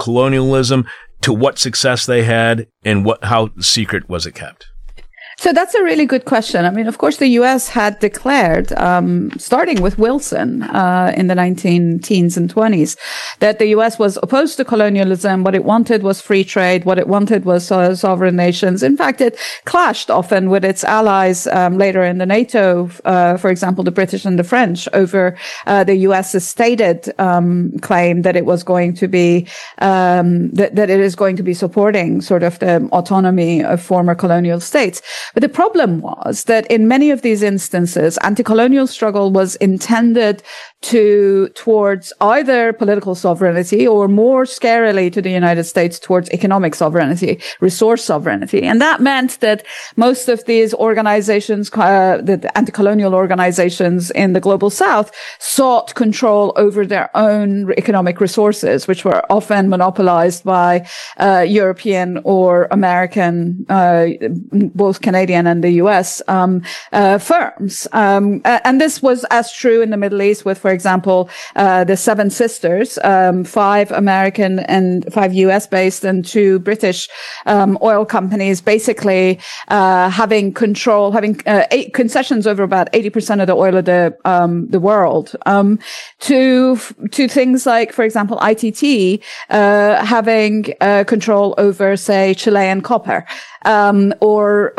colonialism, to what success they had, and how secret was it kept? So that's a really good question. I mean, of course, the U.S. had declared, starting with Wilson in the 19-teens and 20s, that the U.S. was opposed to colonialism. What it wanted was free trade. What it wanted was sovereign nations. In fact, it clashed often with its allies later in the NATO, for example, the British and the French, over the U.S.'s stated claim that it was going to be that it is going to be supporting sort of the autonomy of former colonial states. But the problem was that in many of these instances, anti-colonial struggle was intended towards either political sovereignty or, more scarily to the United States, towards economic sovereignty, resource sovereignty. And that meant that most of these organizations, the anti-colonial organizations in the global South, sought control over their own economic resources, which were often monopolized by European or American, both Canadian and the US firms. And this was as true in the Middle East with, for example, the Seven Sisters, 5 American and 5 US based and 2 British oil companies, basically having control, having concessions over about 80% of the oil of the world, to things like, for example, ITT having control over, say, Chilean copper, or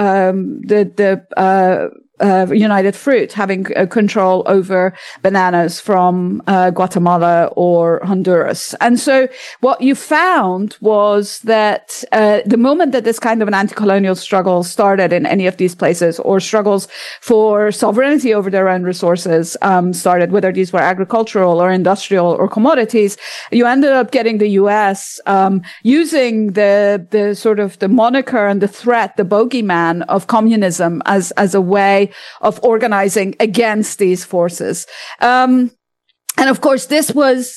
United Fruit having control over bananas from Guatemala or Honduras. And so what you found was that the moment that this kind of an anti-colonial struggle started in any of these places, or struggles for sovereignty over their own resources started, whether these were agricultural or industrial or commodities, you ended up getting the U.S. Using the sort of the moniker and the threat, the bogeyman of communism as a way of organizing against these forces. And of course, this was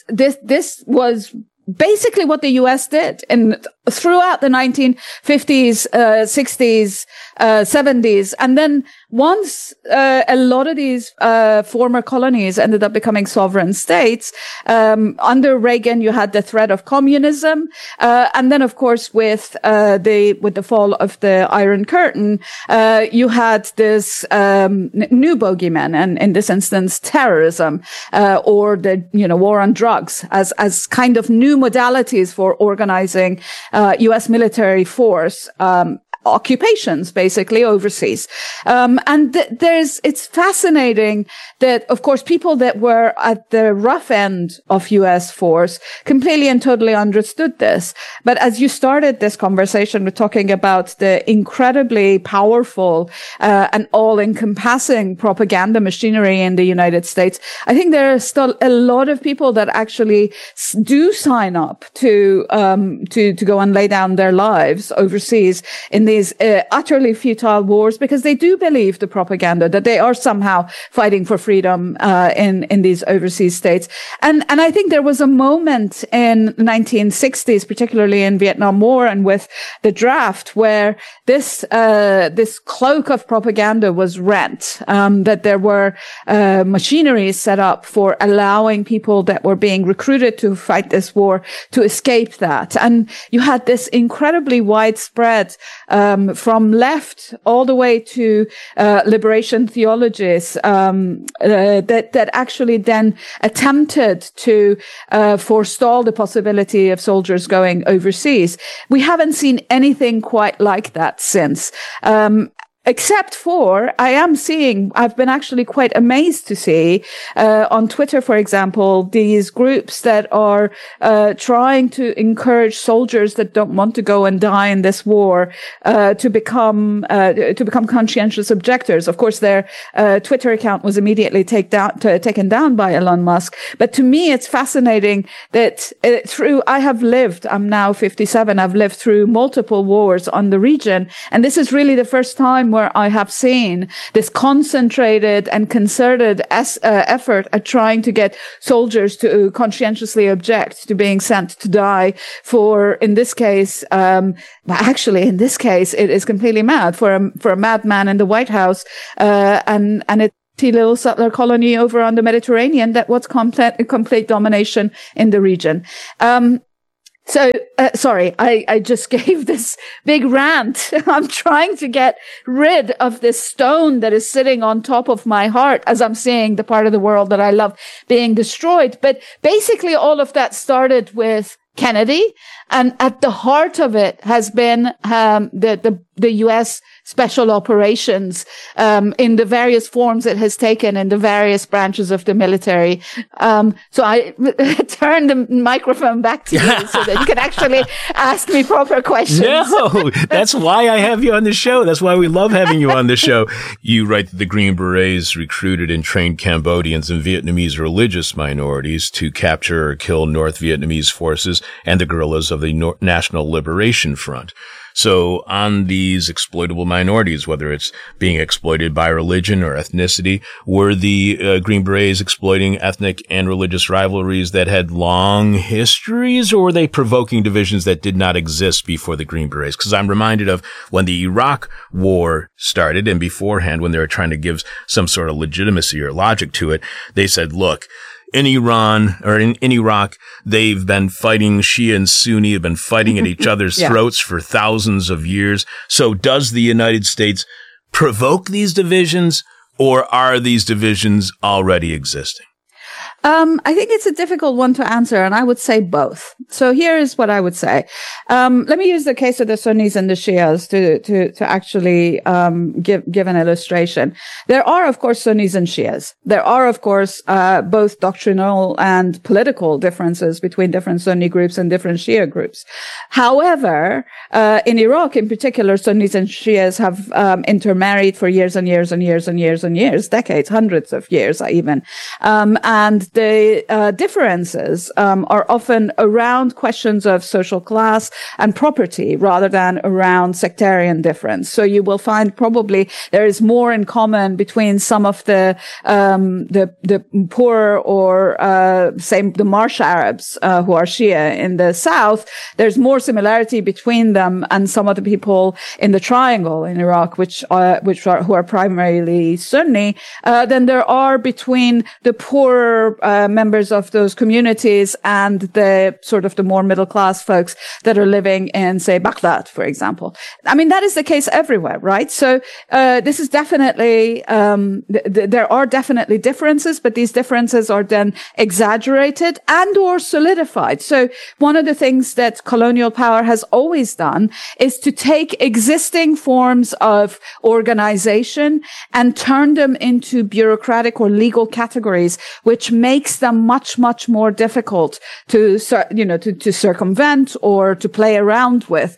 basically what the U.S. did throughout the 1950s, 60s, 70s. And then once a lot of these former colonies ended up becoming sovereign states, under Reagan, you had the threat of communism. And then, of course, with the fall of the Iron Curtain, you had this new bogeyman, and in this instance, terrorism, or the war on drugs as kind of new modalities for organizing U.S. military force, occupations basically overseas. And it's fascinating that, of course, people that were at the rough end of U.S. force completely and totally understood this. But as you started this conversation with talking about the incredibly powerful, and all-encompassing propaganda machinery in the United States, I think there are still a lot of people that actually do sign up to go and lay down their lives overseas in these utterly futile wars, because they do believe the propaganda that they are somehow fighting for freedom in these overseas states. And I think there was a moment in the 1960s, particularly in Vietnam War and with the draft, where this cloak of propaganda was rent, that there were machineries set up for allowing people that were being recruited to fight this war to escape that. And you had this incredibly widespread from left all the way to liberation theologies that actually then attempted to forestall the possibility of soldiers going overseas. We haven't seen anything quite like that since. Except for, I've been actually quite amazed to see, on Twitter, for example, these groups that are, trying to encourage soldiers that don't want to go and die in this war, to become conscientious objectors. Of course, their, Twitter account was immediately taken down by Elon Musk. But to me, it's fascinating that I'm now 57, I've lived through multiple wars on the region. And this is really the first time where I have seen this concentrated and concerted effort at trying to get soldiers to conscientiously object to being sent to die for, in this case, it is completely mad for a madman in the White House, and a little settler colony over on the Mediterranean that wants complete domination in the region. So, sorry, I just gave this big rant. I'm trying to get rid of this stone that is sitting on top of my heart as I'm seeing the part of the world that I love being destroyed. But basically, all of that started with Kennedy, and at the heart of it has been the U.S. special operations in the various forms it has taken in the various branches of the military. So I turn the microphone back to you so that you can actually ask me proper questions. No, that's why I have you on the show. That's why we love having you on the show. You write that the Green Berets recruited and trained Cambodians and Vietnamese religious minorities to capture or kill North Vietnamese forces and the guerrillas of the National Liberation Front. So on these exploitable minorities, whether it's being exploited by religion or ethnicity, were the Green Berets exploiting ethnic and religious rivalries that had long histories, or were they provoking divisions that did not exist before the Green Berets? Because I'm reminded of when the Iraq War started, and beforehand, when they were trying to give some sort of legitimacy or logic to it, they said, look, in Iran or in Iraq, they've been fighting, Shia and Sunni have been fighting at each other's throats for thousands of years. So does the United States provoke these divisions, or are these divisions already existing? I think it's a difficult one to answer, and I would say both. So here is what I would say. Let me use the case of the Sunnis and the Shias to actually give an illustration. There are, of course, Sunnis and Shias. There are, of course, both doctrinal and political differences between different Sunni groups and different Shia groups. However, in Iraq, in particular, Sunnis and Shias have intermarried for years and years and years and years and years, decades, hundreds of years even, and the differences are often around questions of social class and property rather than around sectarian difference. So you will find probably there is more in common between some of the poor or say the Marsh Arabs who are Shia in the south. There's more similarity between them and some of the people in the Triangle in Iraq, who are primarily Sunni, than there are between the poorer members of those communities and the sort of the more middle class folks that are living in, say, Baghdad, for example. I mean, that is the case everywhere, right? So this is definitely there are definitely differences, but these differences are then exaggerated and or solidified. So one of the things that colonial power has always done is to take existing forms of organization and turn them into bureaucratic or legal categories, which makes them much, much more difficult to circumvent or to play around with.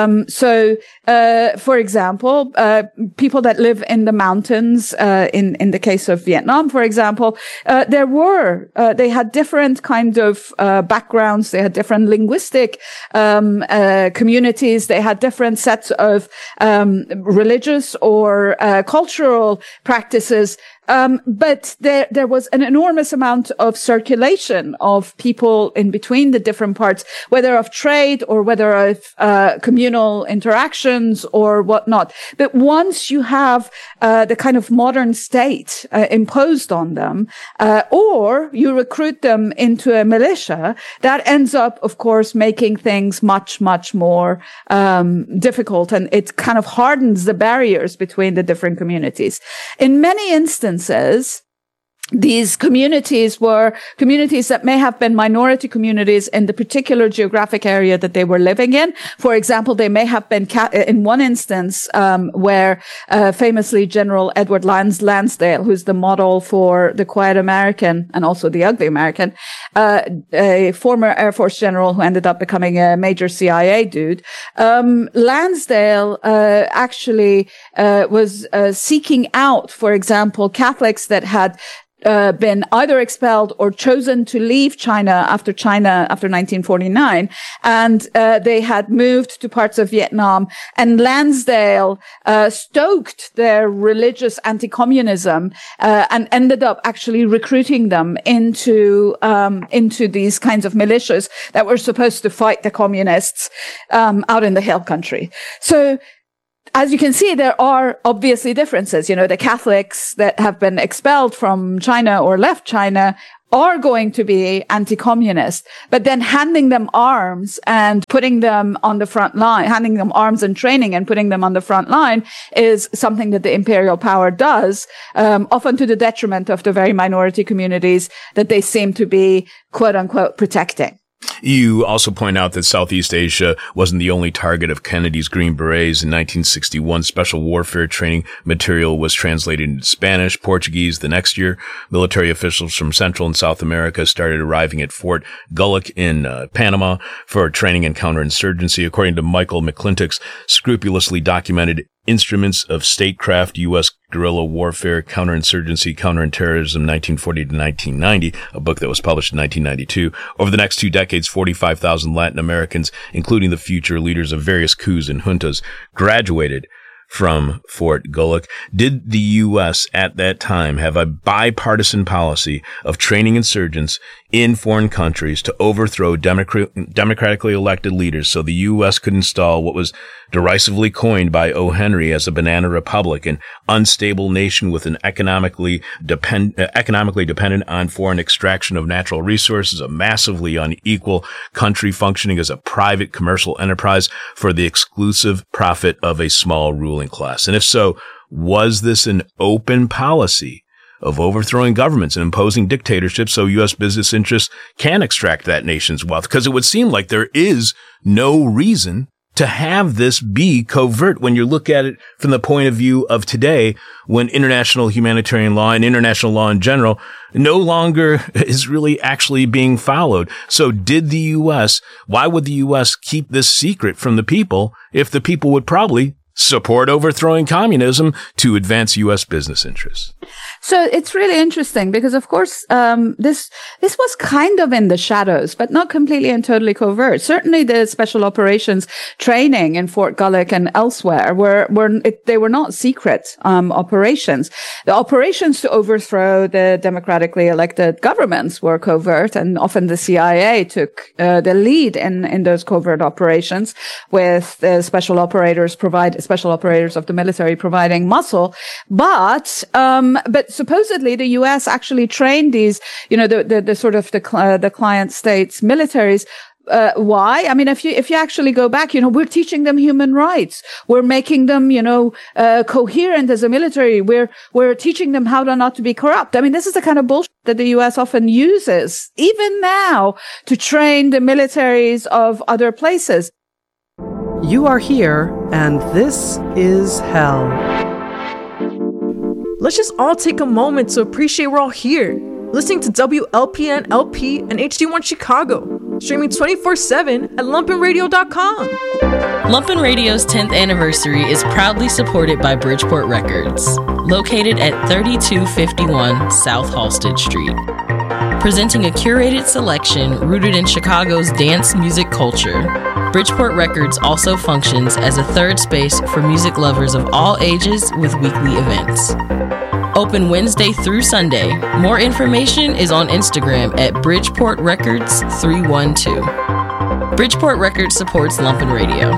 For example, people that live in the mountains, in the case of Vietnam, for example, they had different kind of backgrounds. They had different linguistic communities. They had different sets of religious or cultural practices. But there was an enormous amount of circulation of people in between the different parts, whether of trade or whether of communal interactions or whatnot. But once you have the kind of modern state imposed on them, or you recruit them into a militia, that ends up, of course, making things much, much more difficult, and it kind of hardens the barriers between the different communities. In many instances, these communities were communities that may have been minority communities in the particular geographic area that they were living in. For example, they may have been in one instance where famously General Edward Lansdale, who's the model for the quiet American and also the ugly American, a former Air Force general who ended up becoming a major CIA dude. Lansdale actually was seeking out, for example, Catholics that had been either expelled or chosen to leave China after 1949, and they had moved to parts of Vietnam. And Lansdale stoked their religious anti-communism and ended up actually recruiting them into these kinds of militias that were supposed to fight the communists out in the hill country. So, as you can see, there are obviously differences. You know, the Catholics that have been expelled from China or left China are going to be anti-communist, but then handing them arms and putting them on the front line, handing them arms and training and putting them on the front line is something that the imperial power does, often to the detriment of the very minority communities that they seem to be, quote unquote, protecting. You also point out that Southeast Asia wasn't the only target of Kennedy's Green Berets. In 1961, special warfare training material was translated into Spanish, Portuguese. The next year, military officials from Central and South America started arriving at Fort Gulluk in Panama for training and counterinsurgency. According to Michael McClintock's scrupulously documented Instruments of Statecraft, U.S. Guerrilla Warfare, Counterinsurgency, Counterterrorism, 1940 to 1990, a book that was published in 1992. Over the next 2 decades, 45,000 Latin Americans, including the future leaders of various coups and juntas, graduated from Fort Gulluk. Did the U.S. at that time have a bipartisan policy of training insurgents in foreign countries to overthrow democratically elected leaders so the U.S. could install what was derisively coined by O. Henry as a banana republic, an unstable nation with an economically dependent on foreign extraction of natural resources, a massively unequal country functioning as a private commercial enterprise for the exclusive profit of a small ruling class? And if so, was this an open policy of overthrowing governments and imposing dictatorships so U.S. business interests can extract that nation's wealth? Because it would seem like there is no reason to have this be covert when you look at it from the point of view of today, when international humanitarian law and international law in general no longer is really actually being followed. So why would the U.S. keep this secret from the people if the people would probably support overthrowing communism to advance U.S. business interests? So it's really interesting because, of course, this was kind of in the shadows, but not completely and totally covert. Certainly, the special operations training in Fort Gulluk and elsewhere they were not secret operations. The operations to overthrow the democratically elected governments were covert, and often the CIA took the lead in those covert operations, with the special operators of the military providing muscle. But supposedly the U.S. actually trained these, the sort of the client states militaries. Why? I mean, if you actually go back, we're teaching them human rights. We're making them, coherent as a military. We're teaching them how not to be corrupt. I mean, this is the kind of bullshit that the U.S. often uses, even now, to train the militaries of other places. You are here, and this is hell. Let's just all take a moment to appreciate we're all here, listening to WLPN LP and HD1 Chicago, streaming 24/7 at lumpenradio.com. Lumpen Radio's 10th anniversary is proudly supported by Bridgeport Records, located at 3251 South Halsted Street. Presenting a curated selection rooted in Chicago's dance music culture, Bridgeport Records also functions as a third space for music lovers of all ages with weekly events. Open Wednesday through Sunday. More information is on Instagram at Bridgeport Records 312. Bridgeport Records supports Lumpen Radio.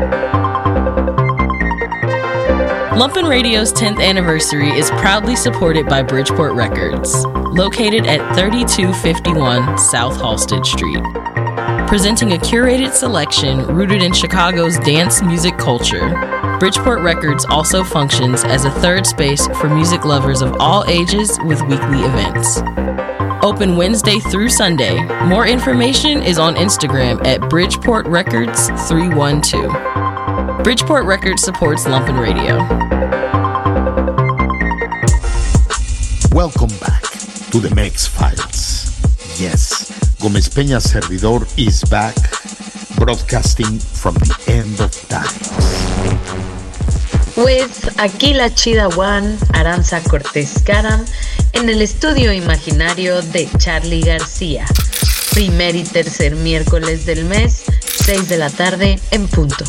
Lumpen Radio's 10th anniversary is proudly supported by Bridgeport Records, located at 3251 South Halsted Street. Presenting a curated selection rooted in Chicago's dance music culture, Bridgeport Records also functions as a third space for music lovers of all ages with weekly events. Open Wednesday through Sunday. More information is on Instagram at Bridgeport Records 312. Bridgeport Records supports Lumpen Radio. Welcome back to the Mex Files. Yes, Gómez Peña Servidor is back, broadcasting from the end of times. With aquí la chida one, Aranza Cortés Caram, en el estudio imaginario de Charlie García. Primer y tercer miércoles del mes, 6 de la tarde en punto.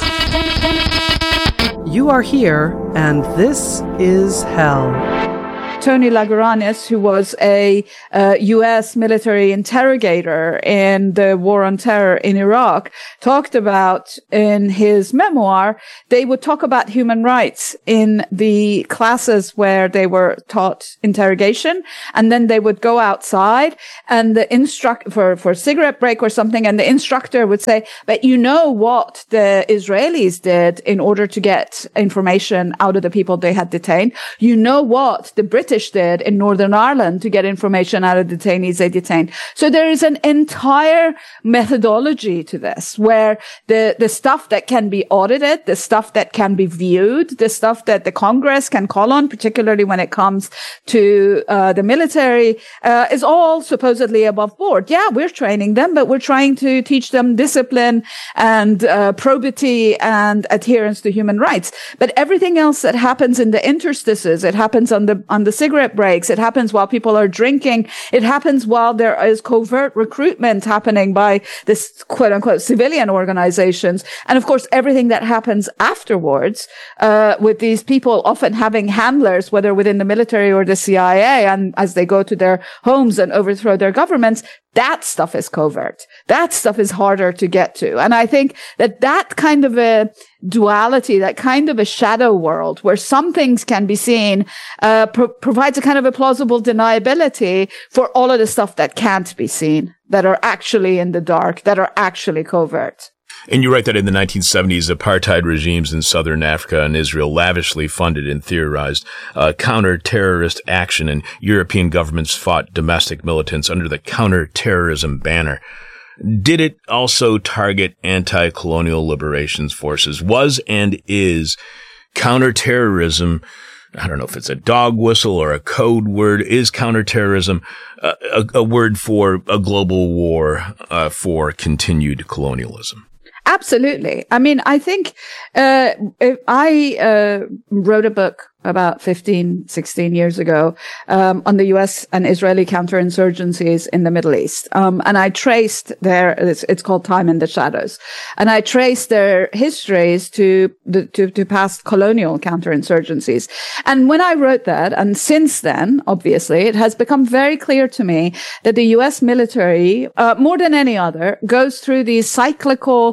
You are here, and this is hell. Tony Laguranis, who was a U.S. military interrogator in the war on terror in Iraq, talked about in his memoir. They would talk about human rights in the classes where they were taught interrogation, and then they would go outside and the for a cigarette break or something, and the instructor would say, but you know what the Israelis did in order to get information out of the people they had detained. You know what the British did in Northern Ireland to get information out of detainees they detained. So there is an entire methodology to this where the stuff that can be audited, the stuff that can be viewed, the stuff that the Congress can call on, particularly when it comes to the military, is all supposedly above board. Yeah, we're training them, but we're trying to teach them discipline and probity and adherence to human rights. But everything else that happens in the interstices, it happens on the cigarette breaks, it happens while people are drinking, it happens while there is covert recruitment happening by this quote unquote civilian organizations. And of course, everything that happens afterwards, with these people often having handlers, whether within the military or the CIA, and as they go to their homes and overthrow their governments, that stuff is covert. That stuff is harder to get to. And I think that kind of a duality, that kind of a shadow world where some things can be seen, provides a kind of a plausible deniability for all of the stuff that can't be seen, that are actually in the dark, that are actually covert. And you write that in the 1970s, apartheid regimes in southern Africa and Israel lavishly funded and theorized counter-terrorist action, and European governments fought domestic militants under the counter-terrorism banner. Did it also target anti-colonial liberations forces? Was and is counter-terrorism, I don't know if it's a dog whistle or a code word, is counterterrorism a word for a global war for continued colonialism? Absolutely. I mean, I think I wrote a book about 15, 16 years ago on the U.S. and Israeli counterinsurgencies in the Middle East. And I traced it's called Time in the Shadows. And I traced their histories to past colonial counterinsurgencies. And when I wrote that, and since then, obviously, it has become very clear to me that the U.S. military, more than any other, goes through these cyclical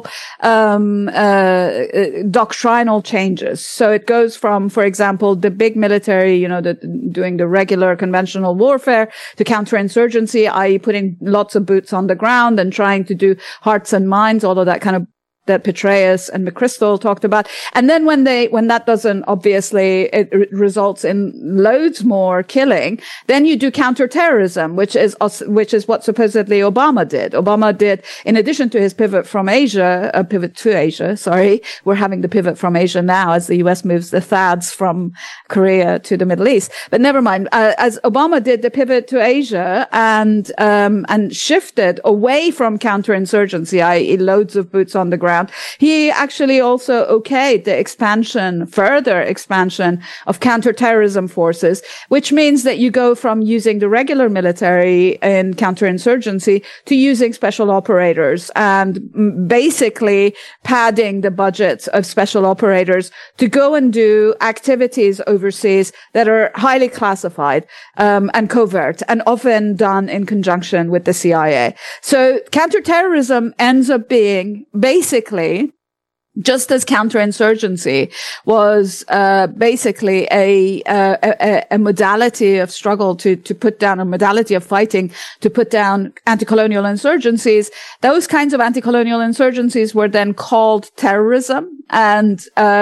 doctrinal changes. So it goes from, for example, the big military, doing the regular conventional warfare, to counterinsurgency, i.e. putting lots of boots on the ground and trying to do hearts and minds, all of that kind of that Petraeus and McChrystal talked about. And then when that doesn't, obviously, it results in loads more killing, then you do counterterrorism, which is what supposedly Obama did. Obama did, in addition to his pivot to Asia, we're having the pivot from Asia now as the US moves the THAADs from Korea to the Middle East. But never mind. As Obama did the pivot to Asia and shifted away from counterinsurgency, i.e. loads of boots on the ground, he actually also okayed the further expansion of counterterrorism forces, which means that you go from using the regular military in counterinsurgency to using special operators and basically padding the budgets of special operators to go and do activities overseas that are highly classified and covert, and often done in conjunction with the CIA. So counterterrorism ends up being basically, just as counterinsurgency was basically a modality of struggle to put down, a modality of fighting to put down anti-colonial insurgencies, those kinds of anti-colonial insurgencies were then called terrorism and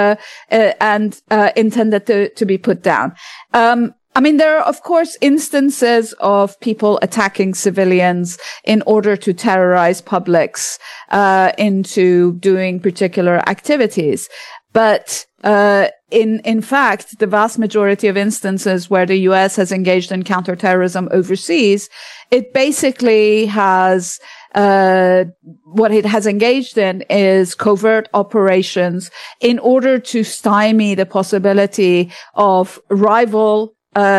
intended to be put down. I mean, there are, of course, instances of people attacking civilians in order to terrorize publics into doing particular activities. But in fact, the vast majority of instances where the U.S. has engaged in counterterrorism overseas, it basically has what it has engaged in is covert operations in order to stymie the possibility of rival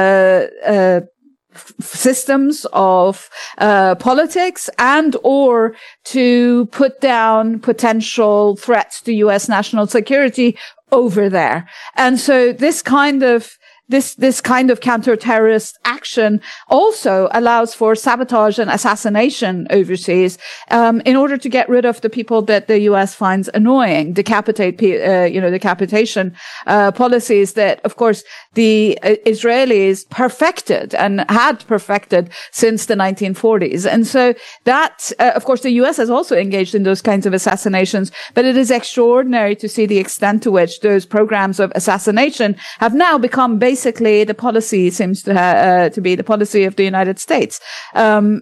systems of politics and or to put down potential threats to U.S. national security over there. And so this kind of this kind of counter-terrorist action also allows for sabotage and assassination overseas, in order to get rid of the people that the U.S. finds annoying, decapitation policies that, of course, the Israelis perfected and had perfected since the 1940s. And so that, of course, the U.S. has also engaged in those kinds of assassinations, but it is extraordinary to see the extent to which those programs of assassination have now become basically the policy, seems to be the policy of the United States. And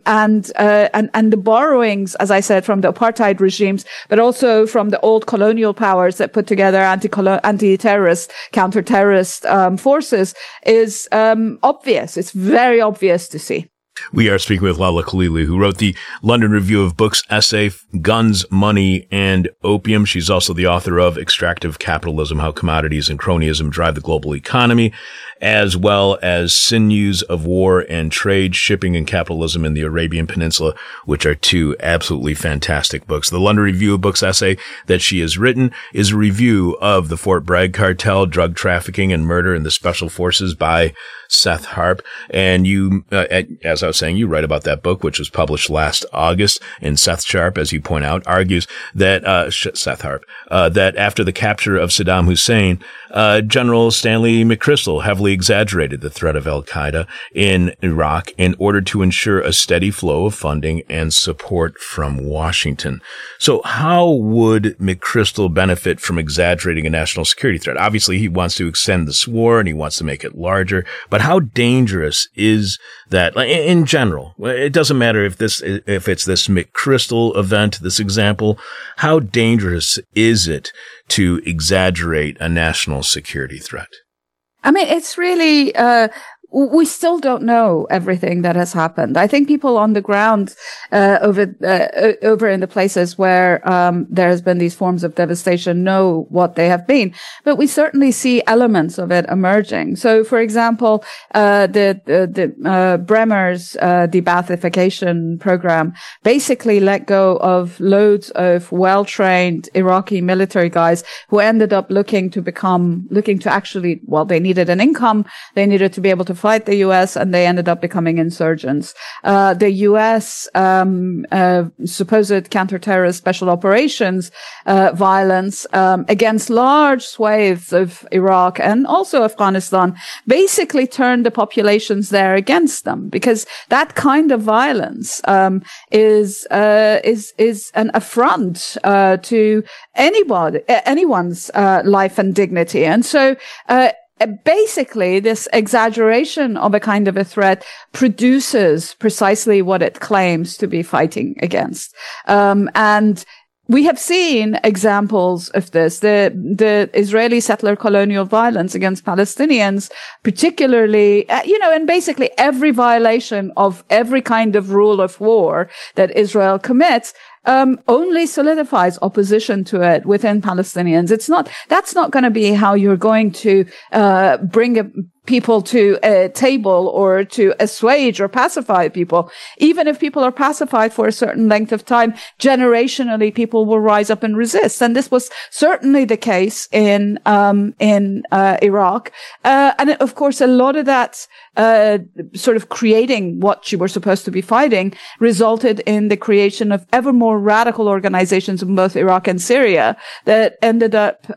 the borrowings, as I said, from the apartheid regimes, but also from the old colonial powers that put together anti-terrorist, counter-terrorist, forces is, obvious. It's very obvious to see. We are speaking with Lala Khalili, who wrote the London Review of Books essay, Guns, Money, and Opium. She's also the author of Extractive Capitalism, How Commodities and Cronyism Drive the Global Economy, as well as Sinews of War and Trade, Shipping and Capitalism in the Arabian Peninsula, which are two absolutely fantastic books. The London Review of Books essay that she has written is a review of the Fort Bragg cartel, drug trafficking and murder in the special forces by Seth Harp. And you, as I was saying, you write about that book, which was published last August. And Seth Sharp, as you point out, argues that, Seth Harp, that after the capture of Saddam Hussein, General Stanley McChrystal heavily exaggerated the threat of al-Qaeda in Iraq in order to ensure a steady flow of funding and support from Washington. So how would McChrystal benefit from exaggerating a national security threat? Obviously, he wants to extend this war and he wants to make it larger. But how dangerous is that in general? It doesn't matter if it's this McChrystal event, this example. How dangerous is it to exaggerate a national security threat? I mean, it's really, we still don't know everything that has happened. I think people on the ground, over in the places where, there has been these forms of devastation know what they have been, but we certainly see elements of it emerging. So, for example, Bremer's, debathification program basically let go of loads of well-trained Iraqi military guys who ended up looking to actually, well, they needed an income. They needed to be able to fight the U.S. and they ended up becoming insurgents. The U.S. Supposed counter-terrorist special operations violence against large swathes of Iraq and also Afghanistan basically turned the populations there against them, because that kind of violence is an affront to anyone's life and dignity. And so basically, this exaggeration of a kind of a threat produces precisely what it claims to be fighting against. And we have seen examples of this. The Israeli settler colonial violence against Palestinians, particularly, and basically every violation of every kind of rule of war that Israel commits, only solidifies opposition to it within Palestinians. That's not going to be how you're going to, bring people to a table or to assuage or pacify people. Even if people are pacified for a certain length of time, generationally people will rise up and resist. And this was certainly the case in Iraq. And of course, a lot of that, sort of creating what you were supposed to be fighting resulted in the creation of ever more radical organizations in both Iraq and Syria that ended up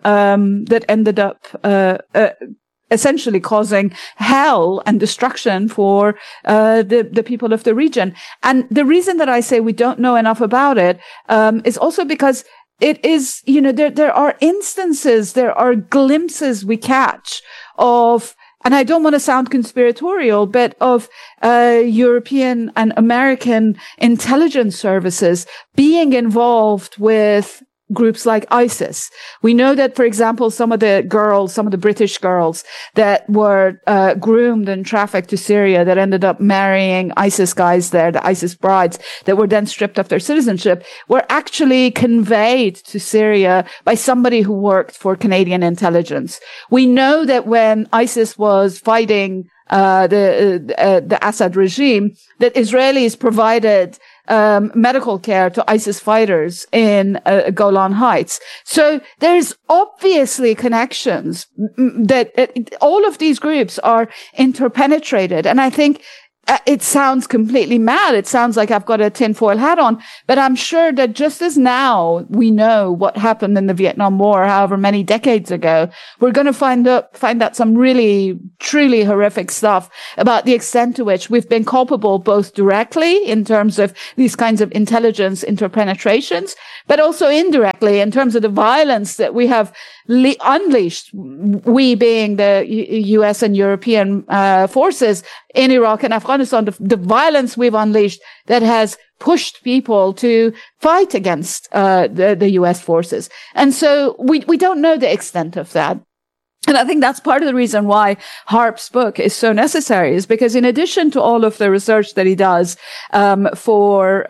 essentially causing hell and destruction for the people of the region. And the reason that I say we don't know enough about it is also because it is, there are instances, there are glimpses we catch of, and I don't want to sound conspiratorial, but of European and American intelligence services being involved with groups like ISIS. We know that, for example, some of the British girls that were groomed and trafficked to Syria that ended up marrying ISIS guys there, the ISIS brides, that were then stripped of their citizenship, were actually conveyed to Syria by somebody who worked for Canadian intelligence. We know that when ISIS was fighting the Assad regime, that Israelis provided medical care to ISIS fighters in Golan Heights. So there's obviously connections that all of these groups are interpenetrated. And I think it sounds completely mad. It sounds like I've got a tinfoil hat on, but I'm sure that just as now we know what happened in the Vietnam War, however many decades ago, we're going to find out some really, truly horrific stuff about the extent to which we've been culpable both directly in terms of these kinds of intelligence interpenetrations, but also indirectly in terms of the violence that we have unleashed, we being the US and European forces in Iraq and Afghanistan, the violence we've unleashed that has pushed people to fight against the US forces. And so we don't know the extent of that. And I think that's part of the reason why Harp's book is so necessary, is because in addition to all of the research that he does for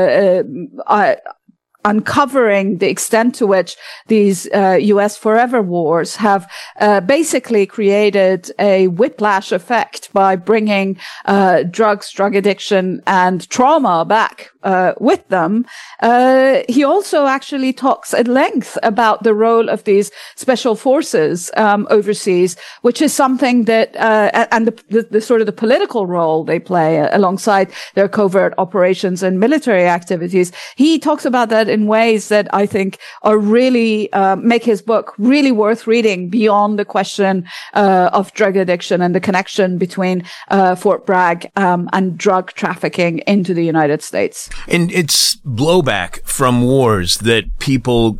uncovering the extent to which these U.S. forever wars have basically created a whiplash effect by bringing drugs, drug addiction, and trauma back with them. He also actually talks at length about the role of these special forces overseas, which is something that and the sort of the political role they play alongside their covert operations and military activities. He talks about that in ways that I think are really make his book really worth reading beyond the question of drug addiction and the connection between Fort Bragg and drug trafficking into the United States. And it's blowback from wars that people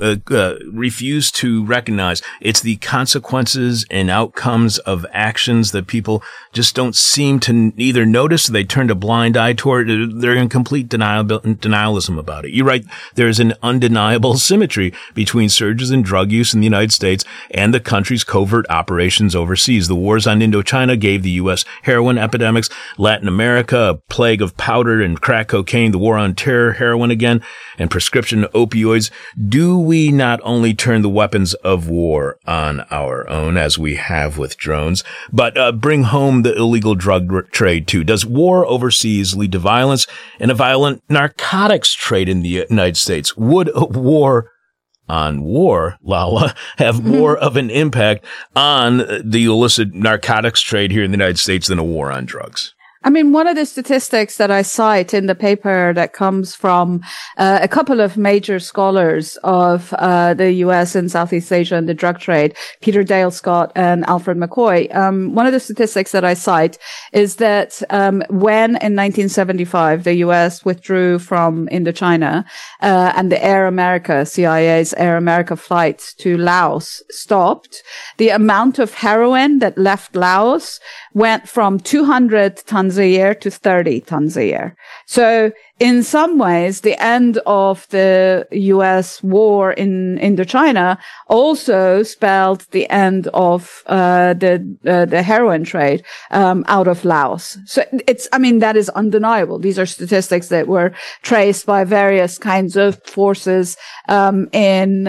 refuse to recognize. It's the consequences and outcomes of actions that people just don't seem to either notice or they turn a blind eye toward. They're in complete denialism about it. You write, there's an undeniable symmetry between surges in drug use in the United States and the country's covert operations overseas. The wars on Indochina gave the U.S. heroin epidemics, Latin America, a plague of powder and crack cocaine, the war on terror, heroin again, and prescription opioids. Do we not only turn the weapons of war on our own, as we have with drones, but bring home the illegal drug trade too? Does war overseas lead to violence and a violent narcotics trade in the United States? Would a war on war, Lala, have more of an impact on the illicit narcotics trade here in the United States than a war on drugs? I mean, one of the statistics that I cite in the paper that comes from a couple of major scholars of the U.S. and Southeast Asia and the drug trade, Peter Dale Scott and Alfred McCoy, one of the statistics that I cite is that when in 1975 the U.S. withdrew from Indochina and the Air America, CIA's Air America flights to Laos stopped, the amount of heroin that left Laos went from 200 tons a year to 30 tons a year. So in some ways, the end of the U.S. war in Indochina also spelled the end of the heroin trade out of Laos. So that is undeniable. These are statistics that were traced by various kinds of forces in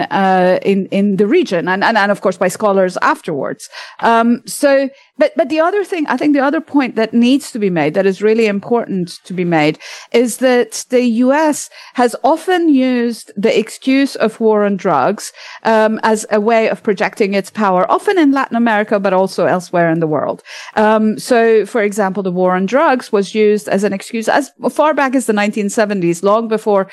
the region, and of course by scholars afterwards. But the other thing, I think the other point that needs to be made, that is really important to be made, is that the U.S. has often used the excuse of war on drugs as a way of projecting its power, often in Latin America, but also elsewhere in the world. So, for example, the war on drugs was used as an excuse as far back as the 1970s, long before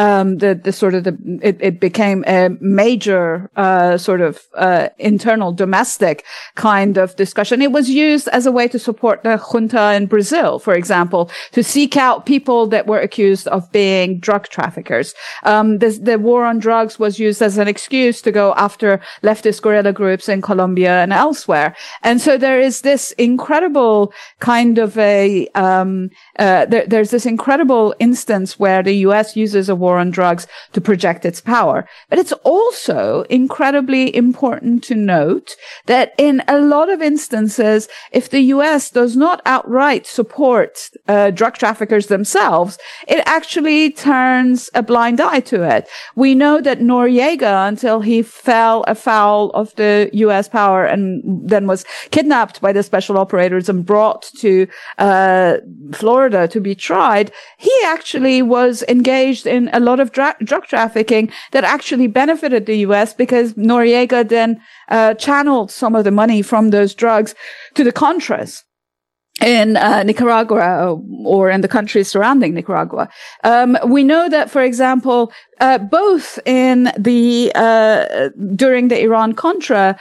it became a major internal domestic kind of discussion. It was used as a way to support the junta in Brazil, for example, to seek out people that were accused of being drug traffickers. The war on drugs was used as an excuse to go after leftist guerrilla groups in Colombia and elsewhere. And so there is this incredible kind of there's this incredible instance where the U.S. uses a war on drugs to project its power. But it's also incredibly important to note that in a lot of instances, if the U.S. does not outright support drug traffickers themselves, it actually turns a blind eye to it. We know that Noriega, until he fell afoul of the U.S. power and then was kidnapped by the special operators and brought to Florida to be tried, he actually was engaged in a lot of drug trafficking that actually benefited the U.S. because Noriega then channeled some of the money from those drugs to the Contras in Nicaragua or in the countries surrounding Nicaragua. We know that, for example, both in the during the Iran-Contra,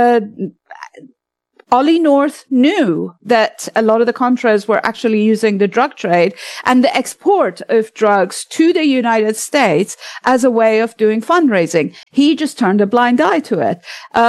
Ollie North knew that a lot of the Contras were actually using the drug trade and the export of drugs to the United States as a way of doing fundraising. He just turned a blind eye to it.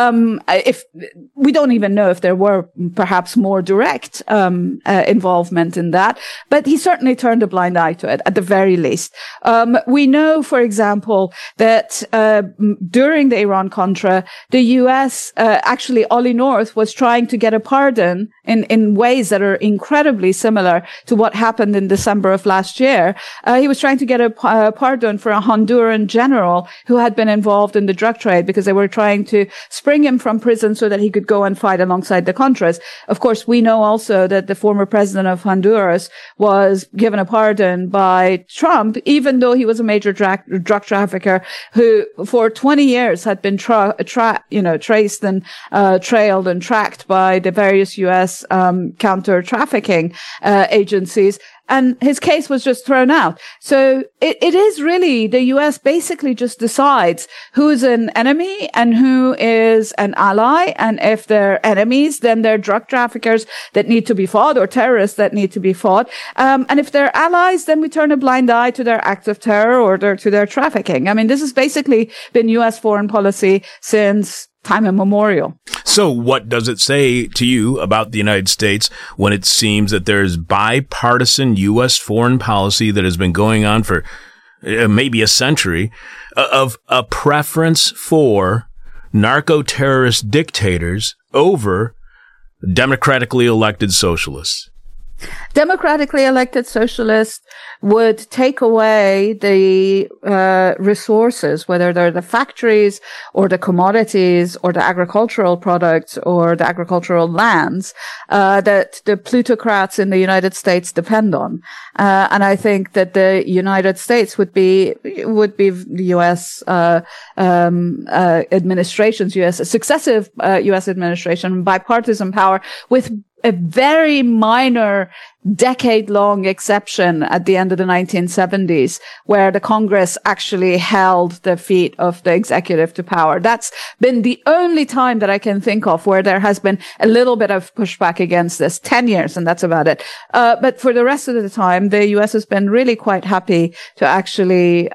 If we don't even know if there were perhaps more direct involvement in that, but he certainly turned a blind eye to it at the very least. We know, for example, that during the Iran-Contra, the U.S. Actually Ollie North was trying to get a pardon in ways that are incredibly similar to what happened in December of last year. He was trying to get a pardon for a Honduran general who had been involved in the drug trade because they were trying to spring him from prison so that he could go and fight alongside the Contras. Of course, we know also that the former president of Honduras was given a pardon by Trump, even though he was a major drug trafficker who for 20 years had been traced and trailed and tracked by the various U.S. counter-trafficking agencies. And his case was just thrown out. So it is really the U.S. basically just decides who's an enemy and who is an ally. And if they're enemies, then they're drug traffickers that need to be fought or terrorists that need to be fought. And if they're allies, then we turn a blind eye to their acts of terror or to their trafficking. I mean, this has basically been U.S. foreign policy since time immemorial. So what does it say to you about the United States when it seems that there's bipartisan U.S. foreign policy that has been going on for maybe a century of a preference for narco-terrorist dictators over democratically elected socialists? Democratically elected socialists would take away the resources, whether they're the factories or the commodities or the agricultural products or the agricultural lands that the plutocrats in the United States depend on. And I think that the United States would be the U.S. Administration's successive U.S. administration, bipartisan power with a very minor decade-long exception at the end of the 1970s, where the Congress actually held the feet of the executive to power. That's been the only time that I can think of where there has been a little bit of pushback against this. 10 years, and that's about it. But for the rest of the time, the U.S. has been really quite happy to actually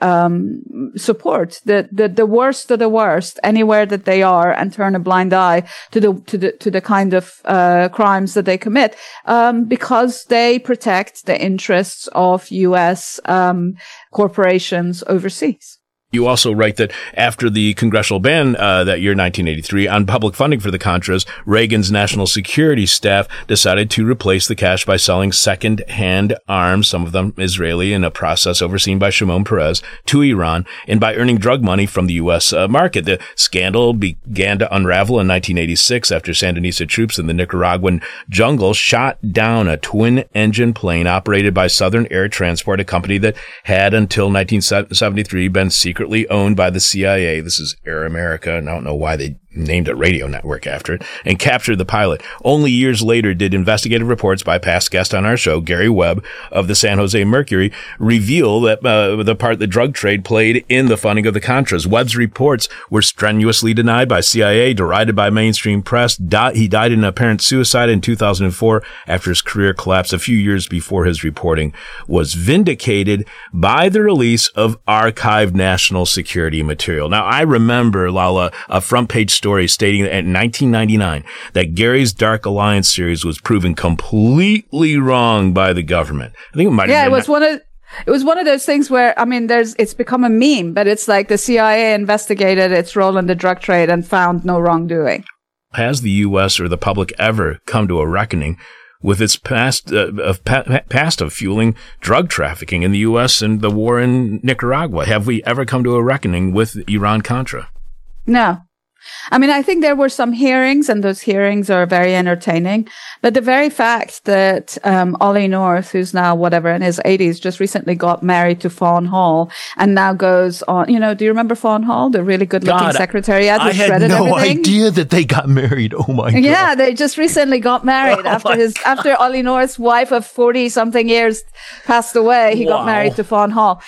support the worst of the worst anywhere that they are and turn a blind eye to the kind of crimes that they commit, because they protect the interests of U.S. corporations overseas. You also write that after the congressional ban that year, 1983, on public funding for the Contras, Reagan's national security staff decided to replace the cash by selling second-hand arms, some of them Israeli, in a process overseen by Shimon Peres, to Iran, and by earning drug money from the U.S. Market. The scandal began to unravel in 1986 after Sandinista troops in the Nicaraguan jungle shot down a twin-engine plane operated by Southern Air Transport, a company that had until 1973 been secretly owned by the CIA. This is Air America, and I don't know why they named a radio network after it, and captured the pilot. Only years later did investigative reports by past guest on our show, Gary Webb of the San Jose Mercury, reveal that the part the drug trade played in the funding of the Contras. Webb's reports were strenuously denied by CIA, derided by mainstream press. He died in apparent suicide in 2004 after his career collapsed a few years before his reporting was vindicated by the release of archived national security material. Now, I remember, Lala, a front page story stating that in 1999 that Gary's Dark Alliance series was proven completely wrong by the government. I think it might have been. It was one of those things where, I mean, it's become a meme, but it's like the CIA investigated its role in the drug trade and found no wrongdoing. Has the U.S. or the public ever come to a reckoning with its past of fueling drug trafficking in the U.S. and the war in Nicaragua. Have we ever come to a reckoning with Iran-Contra? No. I mean, I think there were some hearings, and those hearings are very entertaining. But the very fact that Ollie North, who's now whatever in his 80s, just recently got married to Fawn Hall, and now goes on. You know, do you remember Fawn Hall, the really good-looking secretariat who shredded everything? I had no idea that they got married. Oh my God! Yeah, they just recently got married after Ollie North's wife of 40-something years passed away. He got married to Fawn Hall.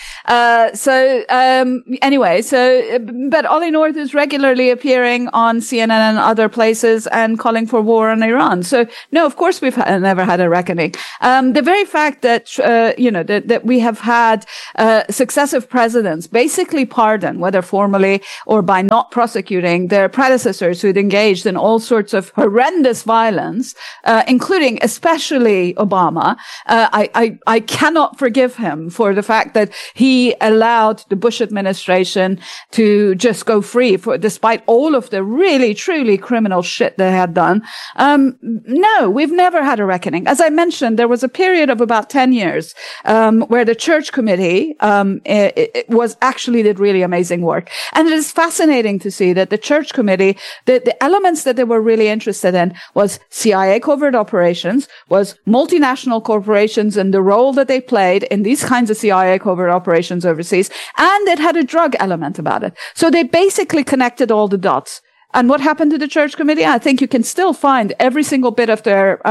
Anyway, but Ollie North is regularly appearing on CNN and other places and calling for war on Iran. So no, of course we've never had a reckoning. The very fact that that we have had successive presidents basically pardon, whether formally or by not prosecuting their predecessors who'd engaged in all sorts of horrendous violence, including especially Obama. I cannot forgive him for the fact that he allowed the Bush administration to just go free despite all of the really, truly criminal shit they had done. No, we've never had a reckoning. As I mentioned, there was a period of about 10 years where the Church Committee did really amazing work. And it is fascinating to see that the Church Committee, the elements that they were really interested in was CIA covert operations, was multinational corporations and the role that they played in these kinds of CIA covert operations overseas, and it had a drug element about it. So they basically connected all the dots. And what happened to the Church Committee? I think you can still find every single bit of their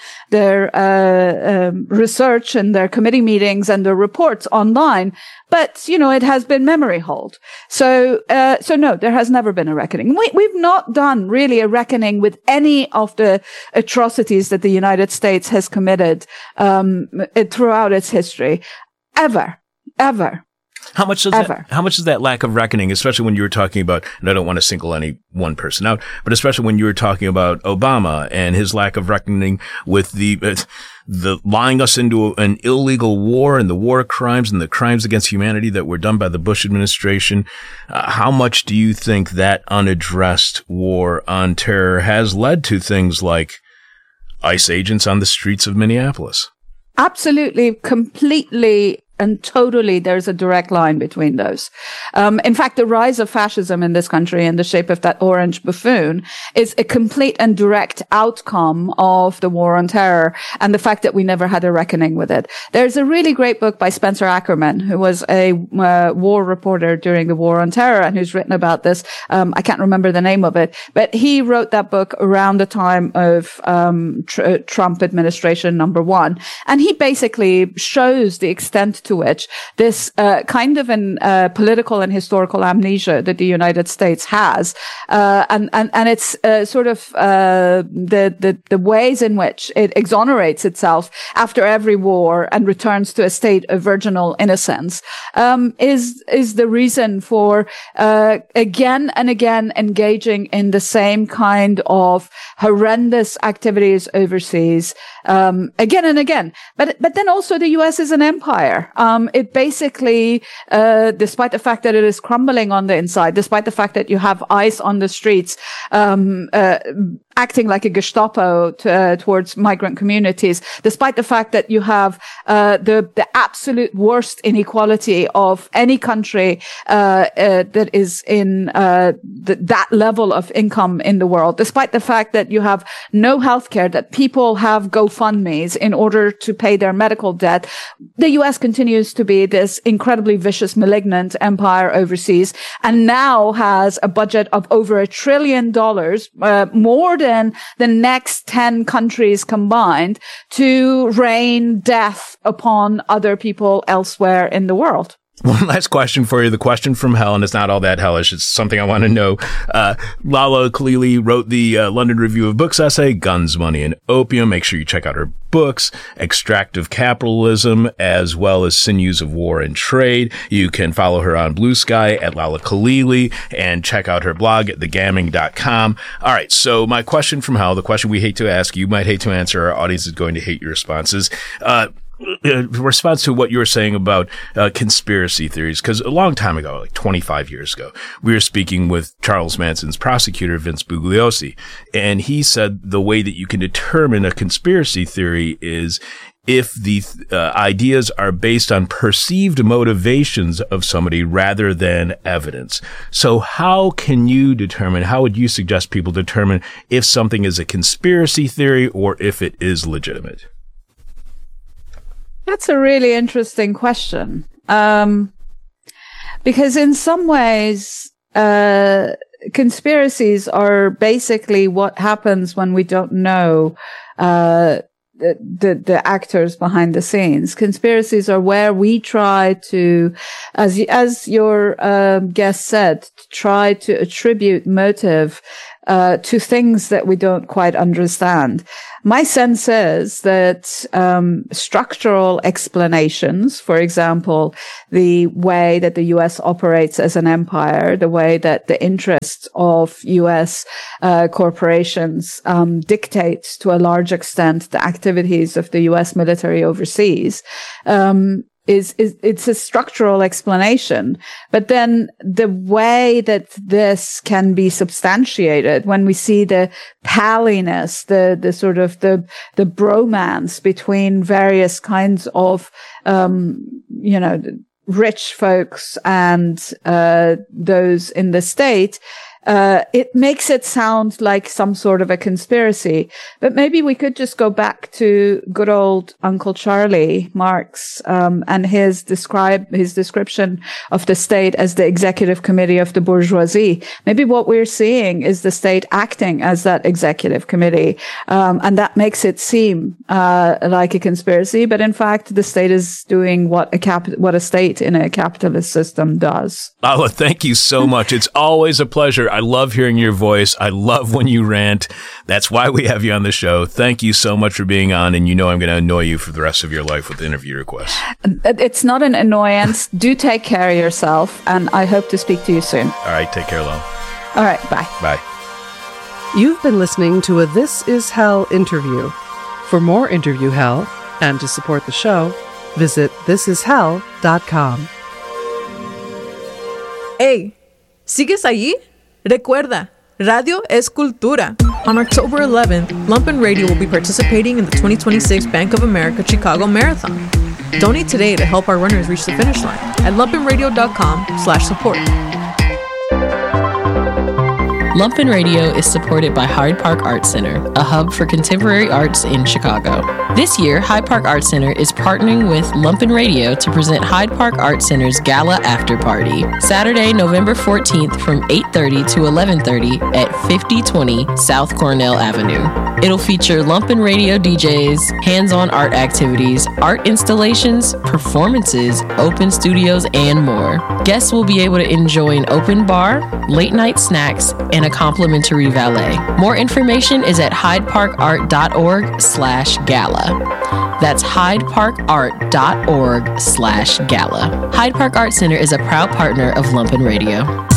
research and their committee meetings and their reports online. But, it has been memory hold. So no, there has never been a reckoning. We've not done really a reckoning with any of the atrocities that the United States has committed, throughout its history. Ever. How much does that lack of reckoning, especially when you were talking about, and I don't want to single any one person out, but especially when you were talking about Obama and his lack of reckoning with the lying us into an illegal war and the war crimes and the crimes against humanity that were done by the Bush administration. How much do you think that unaddressed war on terror has led to things like ICE agents on the streets of Minneapolis? Absolutely, completely and totally, there's a direct line between those. In fact, the rise of fascism in this country in the shape of that orange buffoon is a complete and direct outcome of the war on terror and the fact that we never had a reckoning with it. There's a really great book by Spencer Ackerman, who was a war reporter during the war on terror and who's written about this. I can't remember the name of it, but he wrote that book around the time of Trump administration number 1. And he basically shows the extent to which this kind of an political and historical amnesia that the United States has, and it's sort of the ways in which it exonerates itself after every war and returns to a state of virginal innocence, is the reason for again and again engaging in the same kind of horrendous activities overseas, again and again. But then also the U.S. is an empire. It basically, despite the fact that it is crumbling on the inside, despite the fact that you have ICE on the streets, acting like a Gestapo towards migrant communities, despite the fact that you have the absolute worst inequality of any country that is in that level of income in the world, despite the fact that you have no healthcare, that people have GoFundMes in order to pay their medical debt, the U.S. continues to be this incredibly vicious, malignant empire overseas, and now has a budget of over $1 trillion, more than the next 10 countries combined, to rain death upon other people elsewhere in the world. One last question for you. The question from hell, and it's not all that hellish. It's something I want to know. Lala Khalili wrote the London Review of Books essay, Guns, Money, and Opium. Make sure you check out her books, Extractive Capitalism, as well as Sinews of War and Trade. You can follow her on Blue Sky at Lala Khalili and check out her blog at thegamming.com. All right. So my question from hell, the question we hate to ask, you might hate to answer, our audience is going to hate your responses. response to what you were saying about conspiracy theories, because a long time ago, like 25 years ago, we were speaking with Charles Manson's prosecutor, Vince Bugliosi, and he said the way that you can determine a conspiracy theory is if the ideas are based on perceived motivations of somebody rather than evidence. So how would you suggest people determine if something is a conspiracy theory or if it is legitimate? That's a really interesting question. Because in some ways, conspiracies are basically what happens when we don't know, the actors behind the scenes. Conspiracies are where we try to, as your guest said, try to attribute motive to things that we don't quite understand. My sense is that structural explanations, for example, the way that the U.S. operates as an empire, the way that the interests of U.S. corporations dictate to a large extent the activities of the U.S. military overseas, it's a structural explanation. But then the way that this can be substantiated, when we see the palliness, the sort of the bromance between various kinds of, rich folks and those in the state, it makes it sound like some sort of a conspiracy. But maybe we could just go back to good old Uncle Charlie Marx, and his description of the state as the executive committee of the bourgeoisie. Maybe what we're seeing is the state acting as that executive committee, and that makes it seem like a conspiracy. But in fact, the state is doing what a state in a capitalist system does. Oh, thank you so much. It's always a pleasure. I love hearing your voice. I love when you rant. That's why we have you on the show. Thank you so much for being on. And I'm going to annoy you for the rest of your life with interview requests. It's not an annoyance. Do take care of yourself. And I hope to speak to you soon. All right. Take care, Lon. All right. Bye. Bye. You've been listening to a This Is Hell interview. For more interview hell and to support the show, visit thisishell.com. Hey, ¿sigues allí? Recuerda, radio es cultura. On October 11th, Lumpen Radio will be participating in the 2026 Bank of America Chicago Marathon. Donate today to help our runners reach the finish line at lumpenradio.com/support. Lumpen Radio is supported by Hyde Park Art Center, a hub for contemporary arts in Chicago. This year, Hyde Park Art Center is partnering with Lumpen Radio to present Hyde Park Art Center's Gala After Party, Saturday, November 14th from 8:30 to 11:30 at 5020 South Cornell Avenue. It'll feature Lumpen Radio DJs, hands-on art activities, art installations, performances, open studios, and more. Guests will be able to enjoy an open bar, late-night snacks, and a complimentary valet. More information is at hydeparkart.org/gala. That's hydeparkart.org/gala. Hyde Park Art Center is a proud partner of Lumpen Radio.